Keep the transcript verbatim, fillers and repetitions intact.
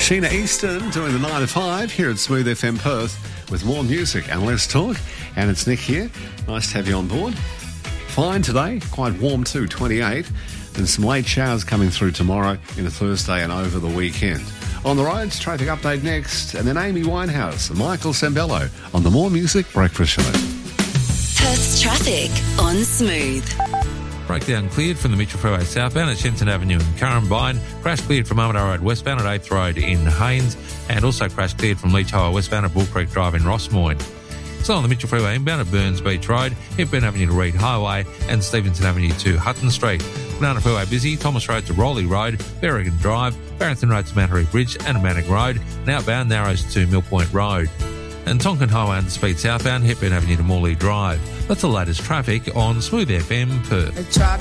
Sheena Easton doing the nine to five here at Smooth F M Perth with more music and less talk. And it's Nick here. Nice to have you on board. Fine today, quite warm too, twenty-eight. And some late showers coming through tomorrow into Thursday and over the weekend. On the roads, traffic update next, and then Amy Winehouse and Michael Sembello on the More Music Breakfast Show. Perth's traffic on Smooth. Breakdown cleared from the Mitchell Freeway southbound at Shenton Avenue in Currumbine. Crash cleared from Armadale Road westbound at eighth Road in Haynes. And also crash cleared from Leach Highway westbound at Bull Creek Drive in Rossmoyne. Still on the Mitchell Freeway inbound at Burns Beach Road, Hepburn Avenue to Reed Highway and Stevenson Avenue to Hutton Street. Banana Freeway busy, Thomas Road to Rowley Road, Berrigan Drive, Barrington Road to Mantaree Bridge and Manic Road, and outbound Narrows to Mill Point Road. And Tonkin Highway under speed southbound, Hepburn Avenue to Morley Drive. That's the latest traffic on Smooth F M Perth.